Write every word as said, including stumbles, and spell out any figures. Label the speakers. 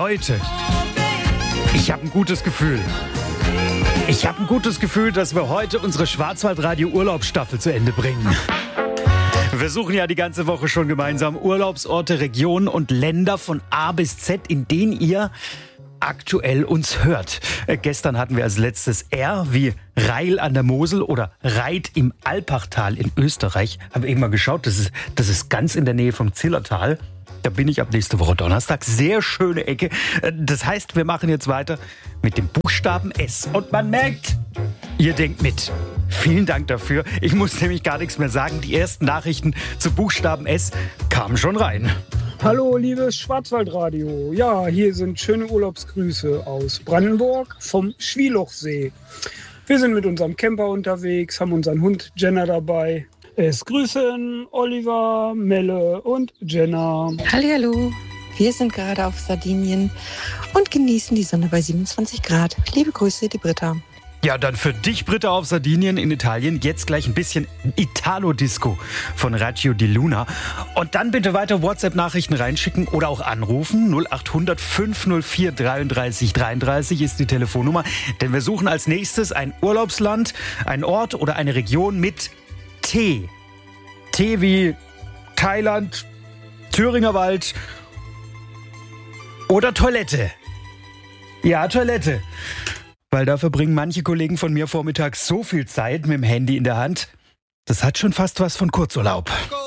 Speaker 1: heute. Ich habe ein gutes Gefühl. Ich habe ein gutes Gefühl, dass wir heute unsere Schwarzwaldradio-Urlaubsstaffel zu Ende bringen. Wir suchen ja die ganze Woche schon gemeinsam Urlaubsorte, Regionen und Länder von A bis Z, in denen ihr aktuell uns hört. Äh, gestern hatten wir als letztes R wie Reil an der Mosel oder Reit im Alpachtal in Österreich. Habe eben mal geschaut, das ist, das ist ganz in der Nähe vom Zillertal. Da bin ich ab nächste Woche Donnerstag. Sehr schöne Ecke. Äh, das heißt, wir machen jetzt weiter mit dem Buchstaben S. Und man merkt, ihr denkt mit. Vielen Dank dafür. Ich muss nämlich gar nichts mehr sagen. Die ersten Nachrichten zu Buchstaben S kamen schon rein.
Speaker 2: Hallo, liebes Schwarzwaldradio. Ja, hier sind schöne Urlaubsgrüße aus Brandenburg vom Schwielochsee. Wir sind mit unserem Camper unterwegs, haben unseren Hund Jenna dabei. Es grüßen Oliver, Melle und Jenna.
Speaker 3: Hallihallo, wir sind gerade auf Sardinien und genießen die Sonne bei siebenundzwanzig Grad. Liebe Grüße, die Britta.
Speaker 1: Ja, dann für dich, Britta, auf Sardinien in Italien. Jetzt gleich ein bisschen Italo-Disco von Raggio di Luna. Und dann bitte weiter WhatsApp-Nachrichten reinschicken oder auch anrufen. null acht hundert fünf null vier dreiunddreißig dreiunddreißig ist die Telefonnummer. Denn wir suchen als nächstes ein Urlaubsland, einen Ort oder eine Region mit T. T wie Thailand, Thüringer Wald oder Toilette. Ja, Toilette. Weil da verbringen manche Kollegen von mir vormittags so viel Zeit mit dem Handy in der Hand. Das hat schon fast was von Kurzurlaub.